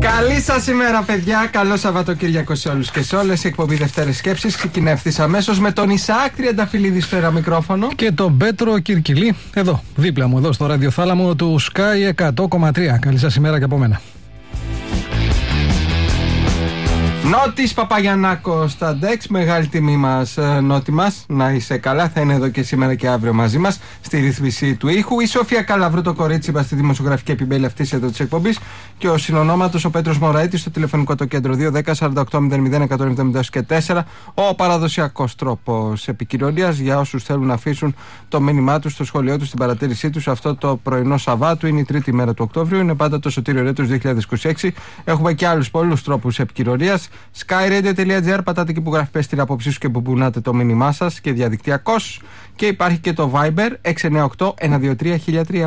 Καλή σας ημέρα, παιδιά. Καλό Σαββατοκύριακο σε όλους και σε όλες. Η εκπομπή Δευτέρες Σκέψεις ξεκινά ευθύς αμέσως με τον Ισαάκ Τριανταφυλλίδη στο ένα μικρόφωνο. Και τον Πέτρο Κυρκυλή, εδώ, δίπλα μου, εδώ στο ραδιοθάλαμο του Sky 100,3. Καλή σας ημέρα και από μένα. Νότης Παπαγιαννάκος στα Ντεξ, μεγάλη τιμή μας, Νότη μας. Να είσαι καλά, θα είναι εδώ και σήμερα και αύριο μαζί μας στη ρύθμιση του ήχου. Η Σοφία Καλαβρού, το κορίτσι μας, στη δημοσιογραφική επιμέλεια αυτής εδώ της εκπομπής. Και ο συνονόματος ο Πέτρος Μωραήτης στο τηλεφωνικό το κέντρο 210-48-00-194. Ο παραδοσιακός τρόπος επικοινωνίας για όσους θέλουν να αφήσουν το μήνυμά τους, το σχόλιο τους, την παρατήρησή τους αυτό το πρωινό Σαββάτου. Είναι η τρίτη μέρα του Οκτώβριου, είναι πάντα το Σωτήριο Ρέτος 2026. Έχουμε και άλλους πολλούς τρόπους επικοινωνίας. skyradio.gr, πατάτε εκεί που γράφει πες την απόψη σου και που πουνάτε το μήνυμά σας και διαδικτυακώς. Και υπάρχει και το Viber 698-123-1003.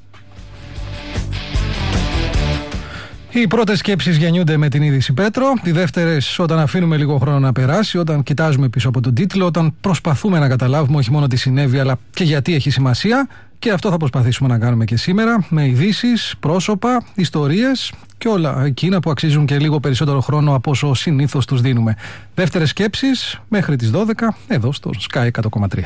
Οι πρώτες σκέψεις γεννιούνται με την είδηση, Πέτρο. Οι δεύτερες όταν αφήνουμε λίγο χρόνο να περάσει, όταν κοιτάζουμε πίσω από τον τίτλο, όταν προσπαθούμε να καταλάβουμε όχι μόνο τι συνέβη, αλλά και γιατί έχει σημασία. Και αυτό θα προσπαθήσουμε να κάνουμε και σήμερα, με ειδήσεις, πρόσωπα, ιστορίες και όλα εκείνα που αξίζουν και λίγο περισσότερο χρόνο από όσο συνήθως τους δίνουμε. Δεύτερες σκέψεις μέχρι τις 12, εδώ στο Sky 100,3.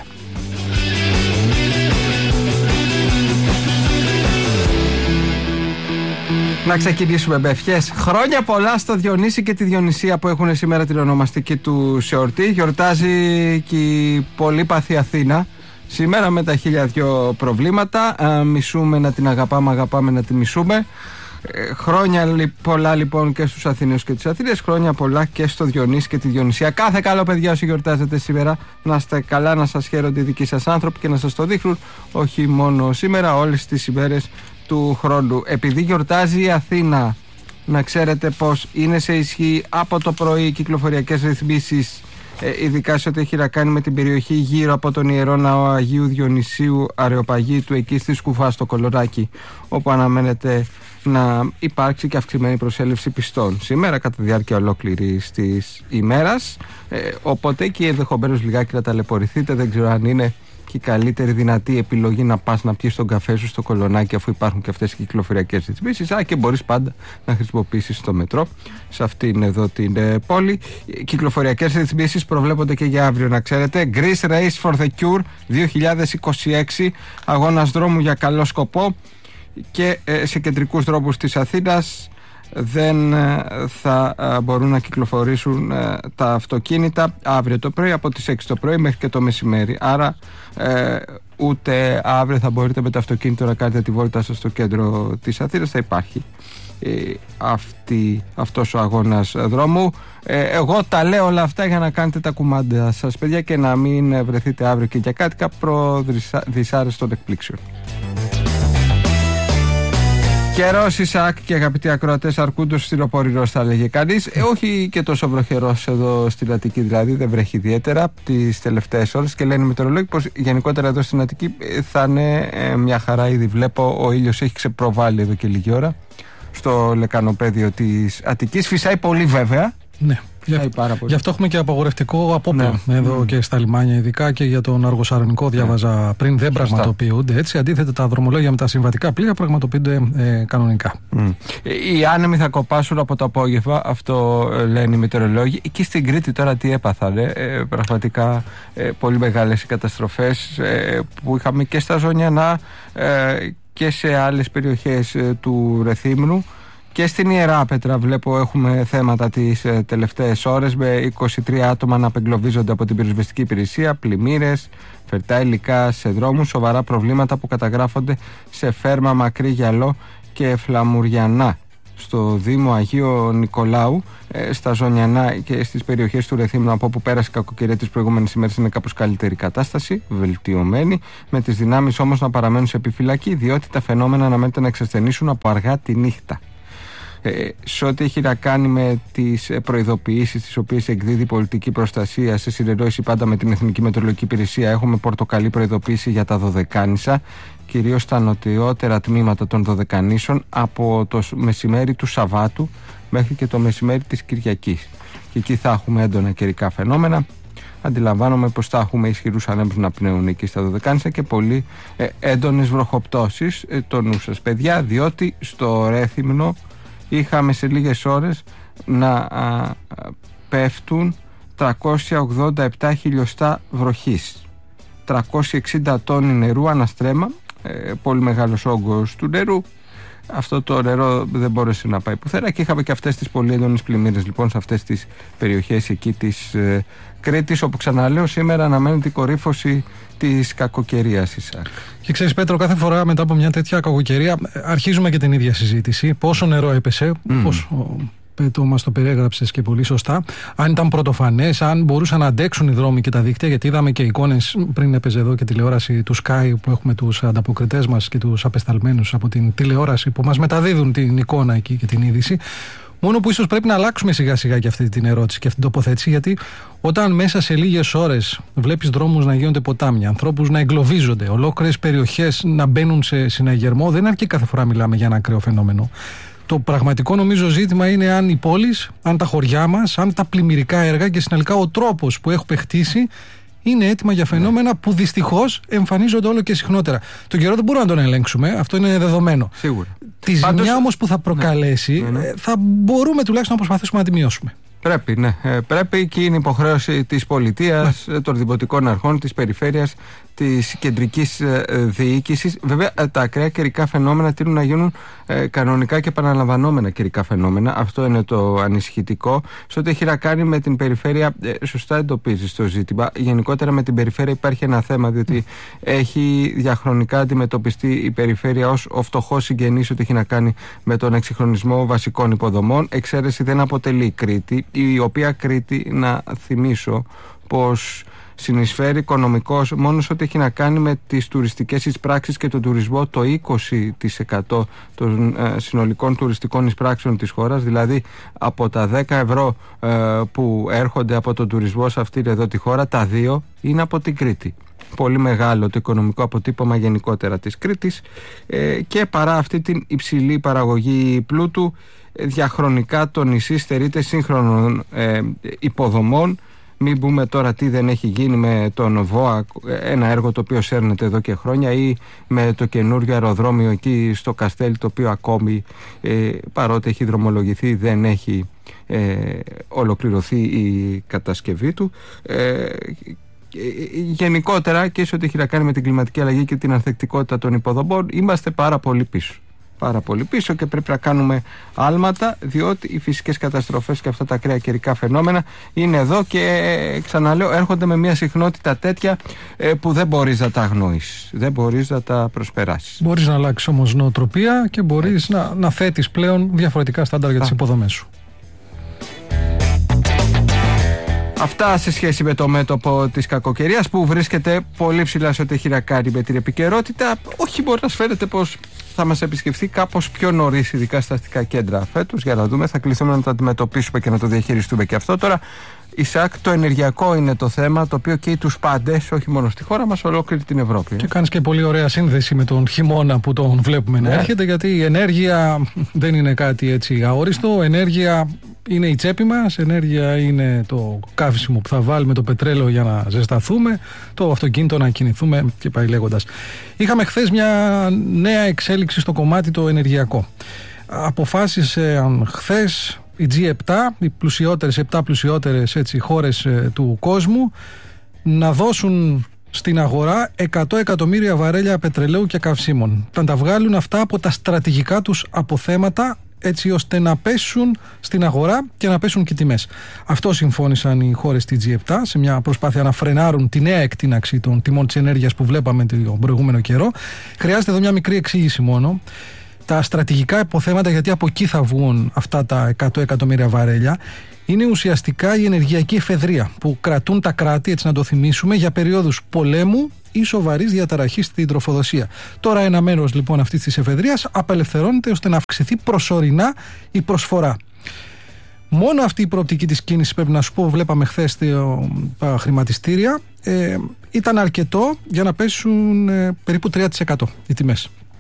Να ξεκινήσουμε με ευχές. Χρόνια πολλά στο Διονύση και τη Διονυσία που έχουν σήμερα την ονομαστική του εορτή. Γιορτάζει και η πολύπαθη Αθήνα σήμερα με τα 1002 προβλήματα. Μισούμε να την αγαπάμε, αγαπάμε να τη μισούμε. Χρόνια πολλά λοιπόν και στους Αθηναίους και τις Αθήνες. Χρόνια πολλά και στο Διονύση και τη Διονυσία. Κάθε καλό, παιδιά, όσοι γιορτάζετε σήμερα. Να είστε καλά, να σας χαίρονται οι δικοί σας άνθρωποι και να σας το δείχνουν όχι μόνο σήμερα, όλες τις ημέρες του χρόνου. Επειδή γιορτάζει η Αθήνα, να ξέρετε πως είναι σε ισχύ από το πρωί κυκλοφοριακές ρυθμίσεις, ειδικά σε ό,τι έχει να κάνει με την περιοχή γύρω από τον Ιερό Ναό Αγίου Διονυσίου Αρεοπαγίτου, εκεί στη Σκουφά στο Κολοράκι, όπου αναμένεται να υπάρξει και αυξημένη προσέλευση πιστών σήμερα κατά τη διάρκεια ολόκληρης της ημέρας, οπότε και ενδεχομένως λιγάκι να ταλαιπωρηθείτε. Δεν ξέρω αν είναι και η καλύτερη δυνατή επιλογή να πας να πιεις τον καφέ σου στο Κολονάκι, αφού υπάρχουν και αυτές οι κυκλοφοριακές ρυθμίσεις. Και μπορείς πάντα να χρησιμοποιήσεις το μετρό σε αυτήν εδώ την πόλη. Κυκλοφοριακές ρυθμίσεις προβλέπονται και για αύριο, να ξέρετε. Greece Race for the Cure 2026, αγώνας δρόμου για καλό σκοπό, και σε κεντρικούς δρόμους της Αθήνας δεν θα μπορούν να κυκλοφορήσουν τα αυτοκίνητα αύριο το πρωί από τις 6 το πρωί μέχρι και το μεσημέρι. Άρα ούτε αύριο θα μπορείτε με το αυτοκίνητο να κάνετε τη βόλτα σας στο κέντρο της Αθήνας. Θα υπάρχει αυτός ο αγώνας δρόμου. Εγώ τα λέω όλα αυτά για να κάνετε τα κουμάντα σας, παιδιά, και να μην βρεθείτε αύριο και για κάτι δυσάρεστων εκπλήξεων. Καιρός, Ισαάκ και αγαπητοί ακροατές, αρκούντος στυροπορηρός θα λέγε κανείς. Όχι και τόσο βροχερός εδώ στην Αττική, δηλαδή δεν βρέχει ιδιαίτερα τις τελευταίες ώρες, και λένε οι μετεωρολόγοι πως γενικότερα εδώ στην Αττική θα είναι μια χαρά. Ήδη βλέπω ο ήλιος έχει ξεπροβάλει εδώ και λίγη ώρα στο λεκανοπέδιο της Αττικής. Φυσάει πολύ, βέβαια. Ναι. Γι' αυτό έχουμε και απαγορευτικό απόπλαιο εδώ και στα λιμάνια, ειδικά και για τον Αργοσαρονικό. Διάβαζα πριν, δεν πραγματοποιούνται έτσι. Αντίθετα, τα δρομολόγια με τα συμβατικά πλοία πραγματοποιούνται κανονικά. Οι άνεμοι θα κοπάσουν από το απόγευμα, αυτό λένε οι μετεωρολόγοι. Και στην Κρήτη τώρα τι έπαθανε. Πραγματικά πολύ μεγάλες οι καταστροφές που είχαμε και στα Ζωνιανά και σε άλλες περιοχές του Ρεθύμνου. Και στην Ιεράπετρα βλέπω έχουμε θέματα τις τελευταίες ώρες, με 23 άτομα να απεγκλωβίζονται από την πυροσβεστική υπηρεσία, πλημμύρες, φερτά υλικά σε δρόμους, σοβαρά προβλήματα που καταγράφονται σε Φέρμα, Μακρύ Γυαλό και Φλαμουριανά. Στο Δήμο Αγίου Νικολάου, στα Ζωνιανά και στις περιοχές του Ρεθύμνου, από όπου πέρασε η κακοκαιρία τις προηγούμενες ημέρες, είναι κάπως καλύτερη κατάσταση, βελτιωμένη, με τις δυνάμεις όμως να παραμένουν σε επιφυλακή, διότι τα φαινόμενα αναμένεται να εξασθενήσουν από αργά τη νύχτα. Σε ό,τι έχει να κάνει με τις προειδοποιήσεις τις οποίες εκδίδει η πολιτική προστασία σε συνεννόηση πάντα με την Εθνική Μετεωρολογική Υπηρεσία, έχουμε πορτοκαλί προειδοποίηση για τα Δωδεκάνησα, κυρίως στα νοτιότερα τμήματα των Δωδεκανήσων, από το μεσημέρι του Σαββάτου μέχρι και το μεσημέρι της Κυριακής. Και εκεί θα έχουμε έντονα καιρικά φαινόμενα. Αντιλαμβάνομαι πως θα έχουμε ισχυρούς ανέμους να πνέουν εκεί στα Δωδεκάνησα και πολύ έντονες βροχοπτώσεις. Το νου σας, παιδιά, διότι στο Ρέθυμνο είχαμε σε λίγες ώρες να πέφτουν 387 χιλιοστά βροχής, 360 τόνοι νερού αναστρέμα, πολύ μεγάλος όγκος του νερού. Αυτό το νερό δεν μπόρεσε να πάει πουθενά και είχαμε και αυτές τις πολύ έντονες πλημμύρες λοιπόν σε αυτές τις περιοχές εκεί της Κρήτης, όπου ξαναλέω σήμερα αναμένεται η κορύφωση της κακοκαιρίας, Ισάκ. Και ξέρεις, Πέτρο, κάθε φορά μετά από μια τέτοια κακοκαιρία αρχίζουμε και την ίδια συζήτηση. Πόσο νερό έπεσε, Πέτρο, μας το περιέγραψες και πολύ σωστά. Αν ήταν πρωτοφανές, αν μπορούσαν να αντέξουν οι δρόμοι και τα δίκτυα, γιατί είδαμε και εικόνες πριν έπαιζε εδώ και τηλεόραση του Sky, που έχουμε τους ανταποκριτές μας και τους απεσταλμένους από την τηλεόραση που μας μεταδίδουν την εικόνα εκεί και την είδηση. Μόνο που ίσως πρέπει να αλλάξουμε σιγά σιγά και αυτή την ερώτηση και αυτή την τοποθέτηση, γιατί όταν μέσα σε λίγες ώρες βλέπεις δρόμους να γίνονται ποτάμια, ανθρώπους να εγκλωβίζονται, ολόκληρες περιοχές να μπαίνουν σε συναγερμό, δεν αρκεί κάθε φορά μιλάμε για ένα ακραίο φαινόμενο. Το πραγματικό νομίζω ζήτημα είναι αν οι πόλεις, αν τα χωριά μας, αν τα πλημμυρικά έργα και συνολικά ο τρόπος που έχουμε χτίσει είναι έτοιμα για φαινόμενα που δυστυχώς εμφανίζονται όλο και συχνότερα. Τον καιρό δεν μπορούμε να τον ελέγξουμε, αυτό είναι δεδομένο. Σίγουρα. Τη ζημιά όμως που θα προκαλέσει, θα μπορούμε τουλάχιστον να προσπαθήσουμε να τη μειώσουμε. Πρέπει, ναι. Πρέπει και είναι υποχρέωση της πολιτείας, των δημοτικών αρχών, της περιφέρειας, της κεντρικής διοίκησης. Βέβαια, τα ακραία καιρικά φαινόμενα τείνουν να γίνουν κανονικά και επαναλαμβανόμενα καιρικά φαινόμενα. Αυτό είναι το ανησυχητικό. Σε ό,τι έχει να κάνει με την περιφέρεια, σωστά εντοπίζεις το ζήτημα. Γενικότερα με την περιφέρεια υπάρχει ένα θέμα, διότι έχει διαχρονικά αντιμετωπιστεί η περιφέρεια ως ο φτωχός συγγενής ό,τι έχει να κάνει με τον εξυγχρονισμό βασικών υποδομών. Εξαίρεση δεν αποτελεί η Κρήτη, η οποία Κρήτη, να θυμίσω πως συνεισφέρει οικονομικώς μόνο σε ό,τι έχει να κάνει με τις τουριστικές εισπράξεις και τον τουρισμό το 20% των συνολικών τουριστικών εισπράξεων της χώρας. Δηλαδή από τα 10 ευρώ που έρχονται από τον τουρισμό σε αυτήν εδώ τη χώρα, τα 2 είναι από την Κρήτη. Πολύ μεγάλο το οικονομικό αποτύπωμα γενικότερα της Κρήτης, και παρά αυτή την υψηλή παραγωγή πλούτου, διαχρονικά το νησί στερείται σύγχρονων υποδομών. Μην πούμε τώρα τι δεν έχει γίνει με τον ΒΟΑ, ένα έργο το οποίο σέρνεται εδώ και χρόνια, ή με το καινούργιο αεροδρόμιο εκεί στο Καστέλι, το οποίο ακόμη παρότι έχει δρομολογηθεί δεν έχει ολοκληρωθεί η κατασκευή του. Γενικότερα και σε ό,τι έχει να κάνει με την κλιματική αλλαγή και την ανθεκτικότητα των υποδομών είμαστε πάρα πολύ πίσω. Πάρα πολύ πίσω και πρέπει να κάνουμε άλματα, διότι οι φυσικές καταστροφές και αυτά τα ακραία καιρικά φαινόμενα είναι εδώ και ξαναλέω έρχονται με μια συχνότητα τέτοια που δεν μπορείς να τα αγνοήσεις, δεν μπορείς να τα προσπεράσεις. Μπορείς να αλλάξεις όμως νοοτροπία και μπορείς να θέτεις πλέον διαφορετικά στάνταρ για τις υποδομές σου. Αυτά σε σχέση με το μέτωπο της κακοκαιρίας που βρίσκεται πολύ ψηλά σε ό,τι έχει να κάνει με την επικαιρότητα. Όχι, μπορεί να φαίνεται πως θα μας επισκεφθεί κάπως πιο νωρίς, ειδικά στα αστικά κέντρα φέτος. Για να δούμε, θα κληθούμε να το αντιμετωπίσουμε και να το διαχειριστούμε και αυτό. Τώρα, Ισάκ, το ενεργειακό είναι το θέμα το οποίο καίει τους πάντες, όχι μόνο στη χώρα μας, ολόκληρη την Ευρώπη. Και κάνεις και πολύ ωραία σύνδεση με τον χειμώνα που τον βλέπουμε να έρχεται, γιατί η ενέργεια δεν είναι κάτι έτσι αόριστο. Ενέργεια είναι η τσέπη μας, ενέργεια είναι το καύσιμο που θα βάλουμε, το πετρέλαιο για να ζεσταθούμε, το αυτοκίνητο να κινηθούμε και πάει λέγοντας. Είχαμε χθες μια νέα εξέλιξη στο κομμάτι το ενεργειακό. Αποφάσισε χθες οι G7, οι πλουσιότερες, 7 πλουσιότερες χώρες του κόσμου, να δώσουν στην αγορά 100 εκατομμύρια βαρέλια πετρελαίου και καυσίμων. Να τα βγάλουν αυτά από τα στρατηγικά τους αποθέματα, έτσι ώστε να πέσουν στην αγορά και να πέσουν και τιμές. Αυτό συμφώνησαν οι χώρες της G7 σε μια προσπάθεια να φρενάρουν τη νέα εκτείναξη των τιμών της ενέργειας που βλέπαμε τον προηγούμενο καιρό. Χρειάζεται εδώ μια μικρή εξήγηση μόνο. Τα στρατηγικά υποθέματα, γιατί από εκεί θα βγουν αυτά τα 100 εκατομμύρια βαρέλια, είναι ουσιαστικά η ενεργειακή εφεδρεία που κρατούν τα κράτη, έτσι να το θυμίσουμε, για περίοδους πολέμου ή σοβαρής διαταραχής στην τροφοδοσία. Τώρα ένα μέρος λοιπόν αυτής της εφεδρείας απελευθερώνεται ώστε να αυξηθεί προσωρινά η προσφορά. Μόνο αυτή η προοπτική της κίνησης, πρέπει να σου πω, βλέπαμε χθες τα χρηματιστήρια, ήταν αρκετό για να πέσουν περίπου 3% οι τιμές.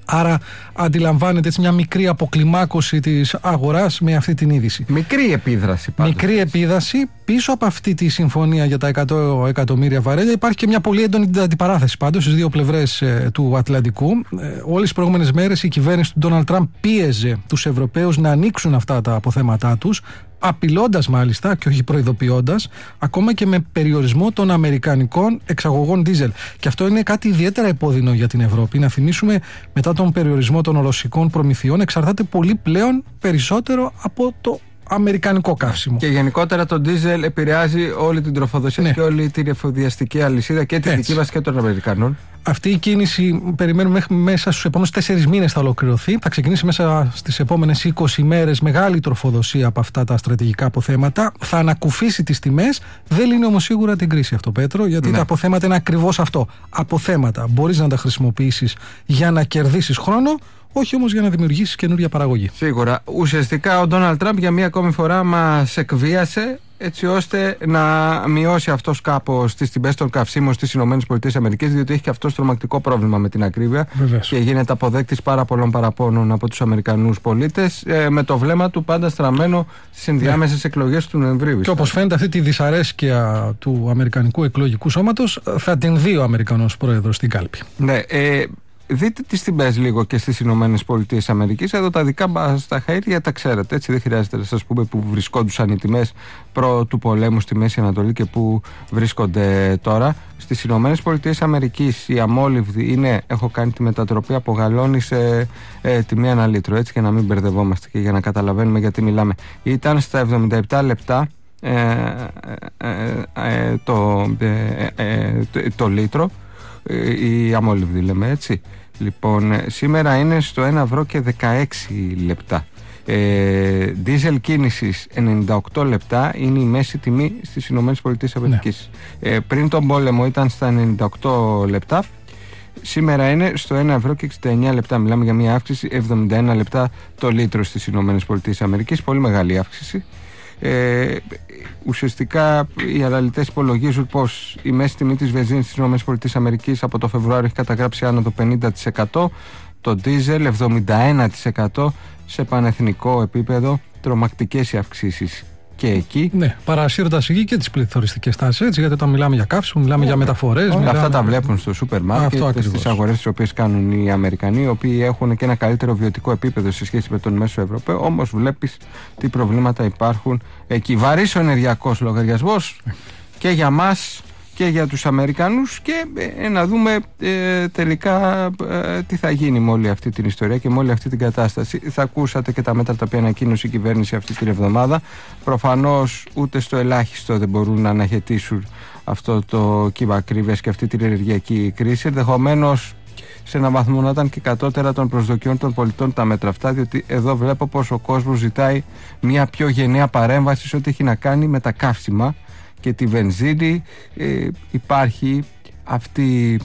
Άρα αντιλαμβάνεται έτσι μια μικρή αποκλιμάκωση της αγοράς με αυτή την είδηση. Μικρή επίδραση πάντως. Μικρή επίδραση. Πίσω από αυτή τη συμφωνία για τα 100 εκατομμύρια βαρέλια υπάρχει και μια πολύ έντονη αντιπαράθεση πάντως στις δύο πλευρές του Ατλαντικού. Όλες τις προηγούμενες μέρες η κυβέρνηση του Ντόναλντ Τραμπ πίεζε τους Ευρωπαίους να ανοίξουν αυτά τα αποθέματά τους, απειλώντας μάλιστα και όχι προειδοποιώντας, ακόμα και με περιορισμό των αμερικανικών εξαγωγών ντίζελ. Και αυτό είναι κάτι ιδιαίτερα επώδυνο για την Ευρώπη. Να θυμίσουμε, μετά τον περιορισμό των ρωσικών προμηθειών, εξαρτάται πολύ πλέον περισσότερο από το αμερικανικό καύσιμο. Και γενικότερα το ντίζελ επηρεάζει όλη την τροφοδοσία και όλη την εφοδιαστική αλυσίδα και τη δική μας και των Αμερικανών. Αυτή η κίνηση περιμένουμε μέσα στους επόμενους 4 μήνες θα ολοκληρωθεί. Θα ξεκινήσει μέσα στις επόμενες 20 ημέρες μεγάλη τροφοδοσία από αυτά τα στρατηγικά αποθέματα. Θα ανακουφίσει τις τιμές. Δεν λύνει όμως σίγουρα την κρίση αυτό, Πέτρο, γιατί τα αποθέματα είναι ακριβώς αυτό. Αποθέματα. Μπορείς να τα χρησιμοποιήσεις για να κερδίσεις χρόνο, όχι όμως για να δημιουργήσεις καινούργια παραγωγή. Σίγουρα. Ουσιαστικά ο Ντόναλντ Τραμπ για μία ακόμη φορά μας εκβίασε, έτσι ώστε να μειώσει αυτός κάπως τις τιμές των καυσίμων στις ΗΠΑ, διότι έχει και αυτός τρομακτικό πρόβλημα με την ακρίβεια. Βεβαίως. Και γίνεται αποδέκτης πάρα πολλών παραπώνων από τους Αμερικανούς πολίτες, με το βλέμμα του πάντα στραμμένο στις ενδιάμεσες εκλογές του Νοεμβρίου. Και όπως φαίνεται, αυτή τη δυσαρέσκεια του Αμερικανικού εκλογικού σώματος θα την δει ο Αμερικανός πρόεδρος στην κάλπη. Ναι, δείτε τις τιμές λίγο και στις Ηνωμένες Πολιτείες Αμερικής. Εδώ τα δικά μας τα χαΐρια τα ξέρετε, έτσι, δεν χρειάζεται να σας πούμε που βρισκόντουσαν οι τιμές προ του πολέμου στη Μέση Ανατολή και που βρίσκονται τώρα. Στις Ηνωμένες Πολιτείες Αμερικής η αμόλυβδη είναι, έχω κάνει τη μετατροπή από γαλόνι σε τιμή ένα λίτρο, έτσι, για να μην μπερδευόμαστε και για να καταλαβαίνουμε γιατί μιλάμε. Ήταν στα 77 λεπτά το λίτρο, η αμόλυβδη λέμε, έτσι. Λοιπόν, σήμερα είναι στο 1 ευρώ και 16 λεπτά. Δίζελ κίνησης 98 λεπτά είναι η μέση τιμή στις Ηνωμένες Πολιτείες Αμερικής. Πριν τον πόλεμο ήταν στα 98 λεπτά. Σήμερα είναι στο 1 ευρώ και 69 λεπτά. Μιλάμε για μια αύξηση 71 λεπτά το λίτρο στις Ηνωμένες Πολιτείες Αμερικής. Πολύ μεγάλη αύξηση. Ουσιαστικά οι αναλυτές υπολογίζουν πως η μέση τιμή της βενζίνης στις ΗΠΑ από το Φεβρουάριο έχει καταγράψει άνω το 50%, το ντίζελ 71% σε πανεθνικό επίπεδο. Τρομακτικές οι αυξήσεις και εκεί. Ναι, παρασύροντας εκεί και τις πληθωριστικές τάσεις, έτσι, γιατί όταν μιλάμε για καύσιμο, μιλάμε για μεταφορές. Αυτά τα βλέπουν στο σούπερ μάρκετ, στις αγορές τις οποίες κάνουν οι Αμερικανοί, οι οποίοι έχουν και ένα καλύτερο βιωτικό επίπεδο σε σχέση με τον μέσο Ευρωπαίο. Όμως βλέπεις τι προβλήματα υπάρχουν εκεί. Βαρύς ο ενεργειακός λογαριασμός και για μας και για τους Αμερικανούς, και να δούμε τελικά τι θα γίνει με όλη αυτή την ιστορία και με όλη αυτή την κατάσταση. Θα ακούσατε και τα μέτρα τα οποία ανακοίνωσε η κυβέρνηση αυτή την εβδομάδα. Προφανώς ούτε στο ελάχιστο δεν μπορούν να αναχαιτήσουν αυτό το κύμα ακρίβειας και αυτή την ενεργειακή κρίση. Ενδεχομένως σε έναν βαθμό να ήταν και κατώτερα των προσδοκιών των πολιτών τα μέτρα αυτά, διότι εδώ βλέπω πως ο κόσμος ζητάει μια πιο γενναία παρέμβαση σε ό,τι έχει να κάνει με τα καύσιμα και τη βενζίνη. Υπάρχει αυτή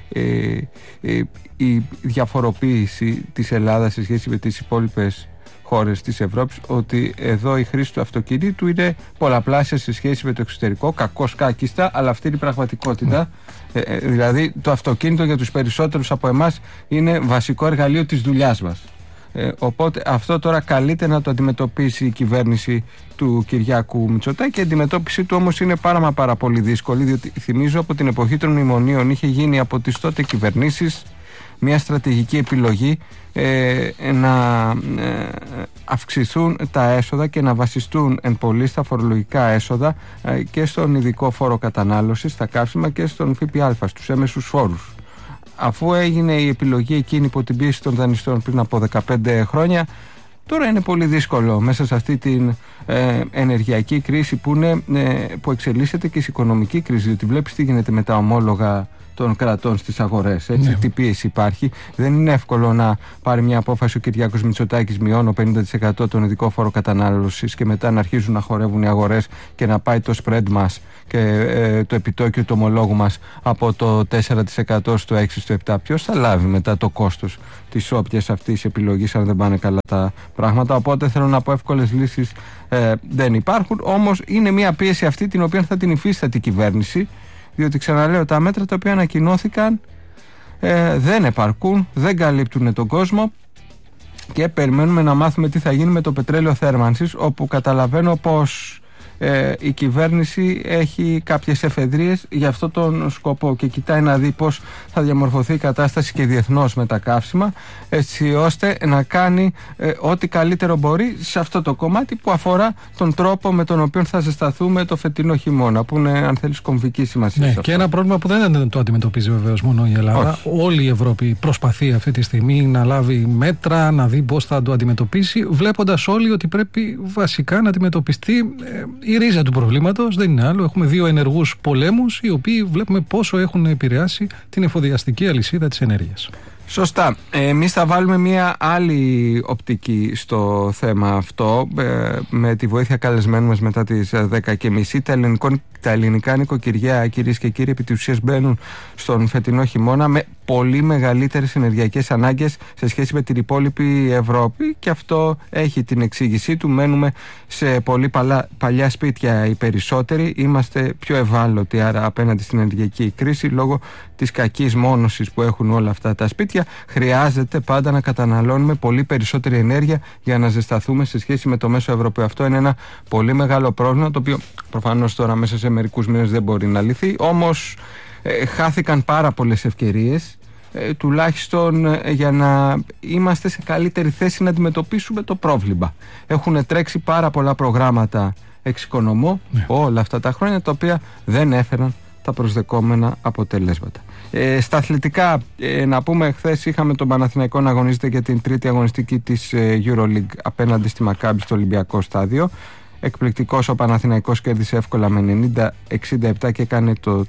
η διαφοροποίηση της Ελλάδας σε σχέση με τις υπόλοιπες χώρες της Ευρώπης, ότι εδώ η χρήση του αυτοκινήτου είναι πολλαπλάσια σε σχέση με το εξωτερικό, κακώς κάκιστα, αλλά αυτή είναι η πραγματικότητα. Δηλαδή το αυτοκίνητο για τους περισσότερους από εμάς είναι βασικό εργαλείο της δουλειάς μας. Οπότε αυτό τώρα καλείται να το αντιμετωπίσει η κυβέρνηση του Κυριάκου Μητσοτάκη, και η αντιμετώπιση του όμως είναι πάρα πολύ δύσκολη, διότι θυμίζω από την εποχή των μνημονίων είχε γίνει από τις τότε κυβερνήσεις μια στρατηγική επιλογή να αυξηθούν τα έσοδα και να βασιστούν εν πολύ στα φορολογικά έσοδα και στον ειδικό φόρο κατανάλωσης, στα καύσιμα, και στον ΦΠΑ, στους έμεσους φόρους. Αφού έγινε η επιλογή εκείνη υπό την πίεση των δανειστών πριν από 15 χρόνια, τώρα είναι πολύ δύσκολο μέσα σε αυτή την ενεργειακή κρίση που εξελίσσεται και σε οικονομική κρίση, διότι βλέπεις τι γίνεται με τα ομόλογα των κρατών στις αγορές, έτσι, ναι. Τι πίεση υπάρχει. Δεν είναι εύκολο να πάρει μια απόφαση ο Κυριάκος Μητσοτάκης, μειώνω 50% τον ειδικό φόρο κατανάλωσης, και μετά να αρχίζουν να χορεύουν οι αγορές και να πάει το spread μας και το επιτόκιο του ομολόγου μας από το 4% στο 6% στο 7%. Ποιος θα λάβει μετά το κόστος της όποιας αυτής επιλογής, αν δεν πάνε καλά τα πράγματα? Οπότε θέλω να πω, εύκολες λύσεις δεν υπάρχουν. Όμως είναι μια πίεση αυτή την οποία θα την υφίσταται η κυβέρνηση, διότι ξαναλέω, τα μέτρα τα οποία ανακοινώθηκαν δεν επαρκούν, δεν καλύπτουν τον κόσμο και περιμένουμε να μάθουμε τι θα γίνει με το πετρέλαιο θέρμανσης, όπου καταλαβαίνω πως η κυβέρνηση έχει κάποιες εφεδρίες για αυτόν τον σκοπό και κοιτάει να δει πώς θα διαμορφωθεί η κατάσταση και διεθνώς με τα καύσιμα, έτσι ώστε να κάνει ό,τι καλύτερο μπορεί σε αυτό το κομμάτι που αφορά τον τρόπο με τον οποίο θα ζεσταθούμε το φετινό χειμώνα, που είναι, αν θέλεις, κομβική σημασία. Ναι, και ένα πρόβλημα που δεν το αντιμετωπίζει βεβαίως μόνο η Ελλάδα. Όχι. Όλη η Ευρώπη προσπαθεί αυτή τη στιγμή να λάβει μέτρα, να δει πώς θα το αντιμετωπίσει, βλέποντας όλοι ότι πρέπει βασικά να αντιμετωπιστεί η ρίζα του προβλήματος. Δεν είναι άλλο. Έχουμε 2 ενεργούς πολέμους, οι οποίοι βλέπουμε πόσο έχουν επηρεάσει την εφοδιαστική αλυσίδα της ενέργειας. Σωστά. Εμείς θα βάλουμε μια άλλη οπτική στο θέμα αυτό, με τη βοήθεια καλεσμένου μας μετά τις 10:30. Τα ελληνικά νοικοκυριά, κυρίες και κύριοι, επί της ουσίας μπαίνουν στον φετινό χειμώνα με πολύ μεγαλύτερες ενεργειακές ανάγκες σε σχέση με την υπόλοιπη Ευρώπη, και αυτό έχει την εξήγησή του. Μένουμε σε πολύ παλιά σπίτια οι περισσότεροι, είμαστε πιο ευάλωτοι άρα απέναντι στην ενεργειακή κρίση λόγω της κακής μόνωσης που έχουν όλα αυτά τα σπίτια. Χρειάζεται πάντα να καταναλώνουμε πολύ περισσότερη ενέργεια για να ζεσταθούμε σε σχέση με το μέσο Ευρωπαίο. Αυτό είναι ένα πολύ μεγάλο πρόβλημα, το οποίο προφανώς τώρα μέσα σε μερικούς μήνες δεν μπορεί να λυθεί, όμως χάθηκαν πάρα πολλές ευκαιρίες, τουλάχιστον για να είμαστε σε καλύτερη θέση να αντιμετωπίσουμε το πρόβλημα. Έχουν τρέξει πάρα πολλά προγράμματα εξοικονομώ όλα αυτά τα χρόνια, τα οποία δεν έφεραν τα προσδεκόμενα αποτελέσματα. Στα αθλητικά, να πούμε, χθες είχαμε τον Παναθηναϊκό να αγωνίζεται για την τρίτη αγωνιστική της EuroLeague απέναντι στη Μακάμπι στο Ολυμπιακό στάδιο. Εκπληκτικός ο Παναθηναϊκός, κέρδισε εύκολα με 90-67 και έκανε το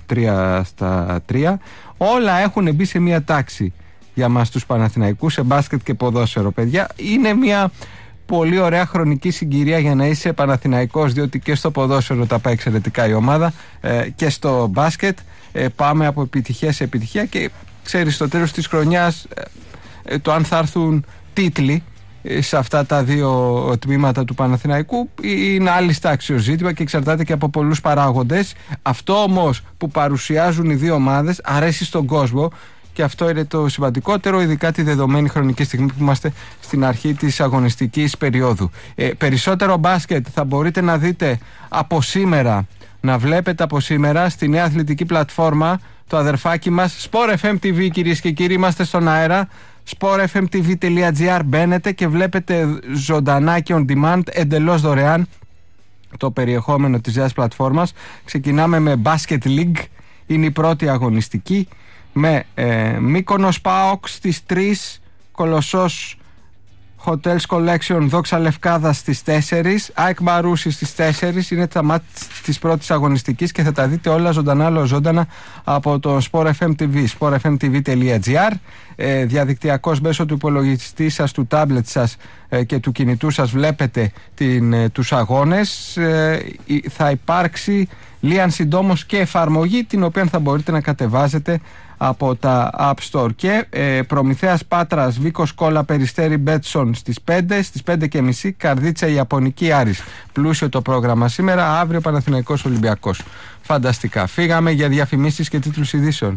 3-3. Όλα έχουν μπει σε μια τάξη για μας τους Παναθηναϊκούς, σε μπάσκετ και ποδόσφαιρο, παιδιά. Είναι μια πολύ ωραία χρονική συγκυρία για να είσαι Παναθηναϊκός, διότι και στο ποδόσφαιρο τα πάει εξαιρετικά η ομάδα, και στο μπάσκετ πάμε από επιτυχία σε επιτυχία, και ξέρεις, στο τέλος της χρονιάς το αν θα έρθουν τίτλοι σε αυτά τα 2 τμήματα του Παναθηναϊκού είναι άλλη τάξης ζήτημα και εξαρτάται και από πολλούς παράγοντες. Αυτό όμως που παρουσιάζουν οι 2 ομάδες αρέσει στον κόσμο, και αυτό είναι το σημαντικότερο, ειδικά τη δεδομένη χρονική στιγμή που είμαστε στην αρχή της αγωνιστικής περίοδου. Περισσότερο μπάσκετ θα μπορείτε να δείτε από σήμερα, να βλέπετε από σήμερα στη νέα αθλητική πλατφόρμα, το αδερφάκι μας Sport FM TV, κυρίες και κύριοι. Είμαστε στον αέρα, sportfmtv.gr, μπαίνετε και βλέπετε ζωντανά και on demand, εντελώς δωρεάν, το περιεχόμενο της νέας πλατφόρμας. Ξεκινάμε με Basket League, είναι η πρώτη αγωνιστική, με Μύκονος ΠΑΟΚ στις 3, Κολοσσός Hotels Collection Δόξα Λευκάδα στις 4, ΑΕΚ Μαρούσι στις 4. Είναι τα μάτια της πρώτης αγωνιστικής και θα τα δείτε όλα ζωντανά από το Sport FM TV, sportfmtv.gr. Διαδικτυακώς μέσω του υπολογιστή σας, του τάμπλετ σας και του κινητού σας βλέπετε τους αγώνες. Θα υπάρξει λίαν συντόμως και εφαρμογή, την οποία θα μπορείτε να κατεβάζετε από τα App Store. Και Προμηθέας Πάτρας, Βίκος Κόλλα, Περιστέρι Μπέτσον στις 5, στις 5:30 Καρδίτσα Ιαπωνική Άρης. Πλούσιο το πρόγραμμα σήμερα, αύριο Παναθηναϊκός Ολυμπιακός. Φανταστικά. Φύγαμε για διαφημίσεις και τίτλους ειδήσεων.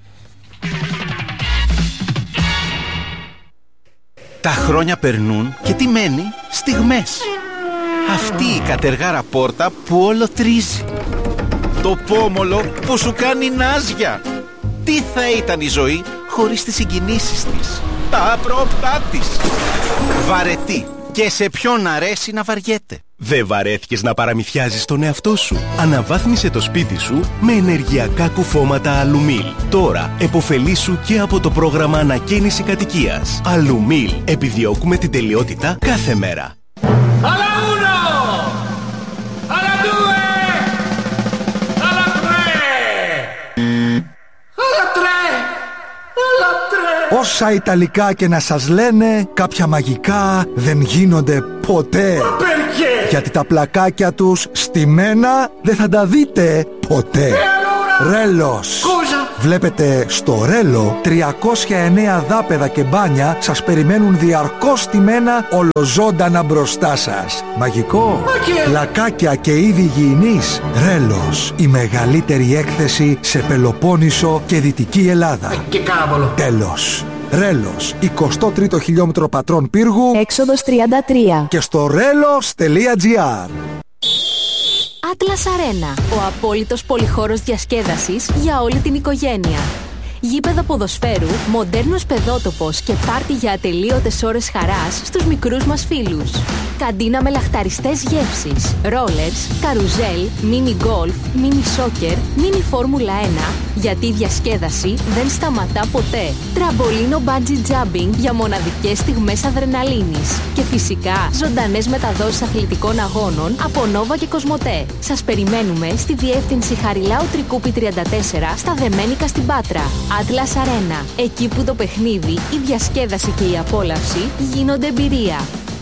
Τα χρόνια περνούν και τι μένει? Στιγμές. Αυτή η κατεργάρα πόρτα που όλο τρίζει. Το πόμολο που σου κάνει νάζια. Τι θα ήταν η ζωή χωρίς τις συγκινήσεις της, τα απρόπτά της. Βαρετή, και σε ποιον αρέσει να βαριέται. Δεν βαρέθηκες να παραμυθιάζεις τον εαυτό σου? Αναβάθμισε το σπίτι σου με ενεργειακά κουφώματα Αλουμίλ. Τώρα επωφελήσου και από το πρόγραμμα ανακαίνιση κατοικίας. Αλουμίλ. Επιδιώκουμε την τελειότητα κάθε μέρα. Όσα Ιταλικά και να σας λένε, κάποια μαγικά δεν γίνονται ποτέ. Γιατί τα πλακάκια τους στημένα δεν θα τα δείτε ποτέ. Ρέλος. Βλέπετε, στο Ρέλο 309 δάπεδα και μπάνια σας περιμένουν διαρκώς στημένα ολοζώντανα μπροστά σας. Μαγικό, λακάκια και είδη υγιεινής. Ρέλος, η μεγαλύτερη έκθεση σε Πελοπόννησο και Δυτική Ελλάδα. Και κάραβολο. Τέλος. Ρέλος, 23ο χιλιόμετρο πατρών πύργου, έξοδος 33. και στο relos.gr. Atlas Arena, ο απόλυτος πολυχώρος διασκέδασης για όλη την οικογένεια. Γήπεδο ποδοσφαίρου, μοντέρνος παιδότοπος και πάρτι για ατελείωτες ώρες χαράς στους μικρούς μας φίλους. Καντίνα με λαχταριστές γεύσεις, ρόλερς, καρουζέλ, μίνι γκολφ, μίνι σόκερ, μίνι φόρμουλα 1, γιατί η διασκέδαση δεν σταματά ποτέ. Τραμπολίνο μπάντζι τζάμπινγκ για μοναδικές στιγμές αδρεναλίνης. Και φυσικά ζωντανές μεταδόσεις αθλητικών αγώνων από Νόβα και Κοσμοτέ. Σας περιμένουμε στη διεύθυνση Χαριλάου Τρικούπη 34 στα Δεμένικα στην Πάτρα. Atlas Arena, εκεί που το παιχνίδι, η διασκέδαση και η απόλαυση γίνονται εμπειρία.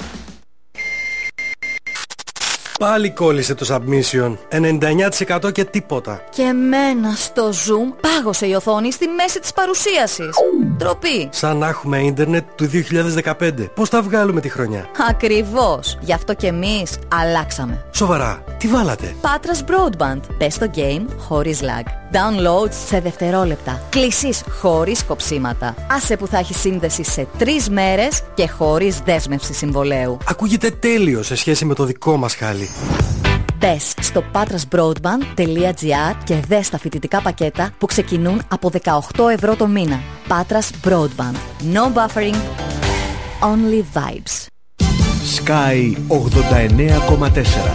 Πάλι κόλλησε το submission. 99% και τίποτα. Και εμένα στο Zoom πάγωσε η οθόνη στη μέση της παρουσίασης. Ντροπή. Σαν να έχουμε ίντερνετ του 2015. Πώς θα βγάλουμε τη χρονιά? Ακριβώς. Γι' αυτό και εμείς αλλάξαμε. Σοβαρά, τι βάλατε? Patras Broadband. Πες το game χωρίς lag. Downloads σε δευτερόλεπτα. Κλήσεις χωρίς κοψίματα. Άσε που θα έχει σύνδεση σε 3 μέρες και χωρίς δέσμευση συμβολέου. Ακούγεται τέλειο σε σχέση με το δικό μας χάλι. Μπες στο patrasbroadband.gr και δες τα φοιτητικά πακέτα που ξεκινούν από 18 ευρώ το μήνα. Patras Broadband. No buffering. Only vibes. Sky 89,4.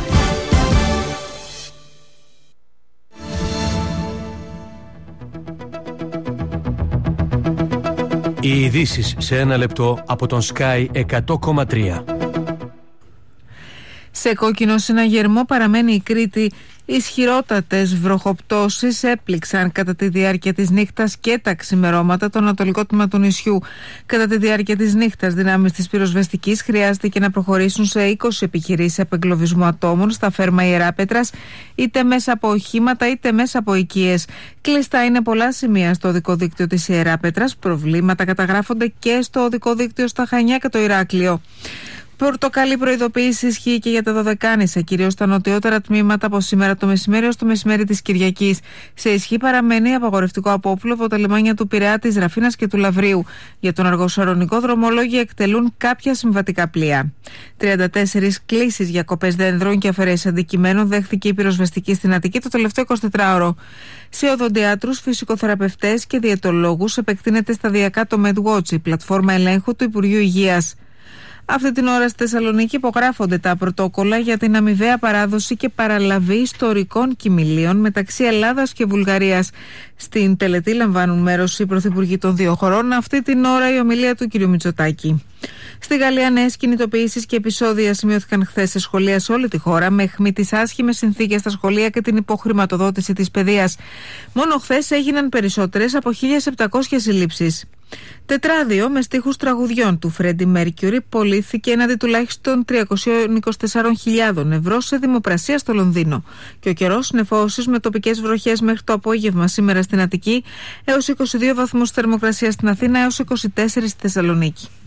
Οι ειδήσεις σε ένα λεπτό από τον Sky 100,3. Σε κόκκινο συναγερμό παραμένει η Κρήτη. Ισχυρότατες βροχοπτώσεις έπληξαν κατά τη διάρκεια της νύχτας και τα ξημερώματα το ανατολικό τμήμα του νησιού. Κατά τη διάρκεια της νύχτας, δυνάμεις της πυροσβεστικής χρειάστηκε να προχωρήσουν σε 20 επιχειρήσεις απεγκλωβισμού ατόμων στα φέρμα Ιεράπετρας, είτε μέσα από οχήματα είτε μέσα από οικίες. Κλειστά είναι πολλά σημεία στο οδικό δίκτυο της Ιεράπετρας. Προβλήματα καταγράφονται και στο οδικό δίκτυο στα Χανιά και το Ηράκλειο. Πορτοκαλί προειδοποίηση ισχύει και για τα Δωδεκάνησα, κυρίως στα νοτιότερα τμήματα από σήμερα το μεσημέρι ως το μεσημέρι της Κυριακής. Σε ισχύ παραμένει απαγορευτικό απόπλου από τα λιμάνια του Πειραιά, της Ραφίνας και του Λαβρίου. Για τον αργοσαρονικό δρομολόγιο εκτελούν κάποια συμβατικά πλοία. 34 κλήσεις για κοπές δένδρων και αφαιρέσεις αντικειμένων δέχθηκε η πυροσβεστική στην Αττική το τελευταίο 24ωρο. Σε οδοντιάτρους, φυσικοθεραπευτές και διαιτολόγους επεκτείνεται σταδιακά το MedWatch, η πλατφόρμα ελέγχου του Υπουργείου Υγείας. Αυτή την ώρα στη Θεσσαλονίκη υπογράφονται τα πρωτόκολλα για την αμοιβαία παράδοση και παραλαβή ιστορικών κοιμηλίων μεταξύ Ελλάδας και Βουλγαρίας. Στην τελετή λαμβάνουν μέρος οι πρωθυπουργοί των δύο χωρών. Αυτή την ώρα η ομιλία του κ. Μητσοτάκη. Στη Γαλλία, νέες κινητοποιήσεις και επεισόδια σημειώθηκαν χθες σε σχολεία σε όλη τη χώρα, με αιχμή τις άσχημες συνθήκες στα σχολεία και την υποχρηματοδότηση της παιδείας. Μόνο χθες έγιναν περισσότερες από 1.700 συλλήψεις. Τετράδιο με στίχους τραγουδιών του Φρέντι Μέρκιουρι πωλήθηκε έναντι τουλάχιστον 324.000 ευρώ σε δημοπρασία στο Λονδίνο. Και ο καιρός νεφώσεις με τοπικές βροχές μέχρι το απόγευμα σήμερα στην Αττική, έως 22 βαθμούς θερμοκρασία στην Αθήνα, έως 24 στη Θεσσαλονίκη.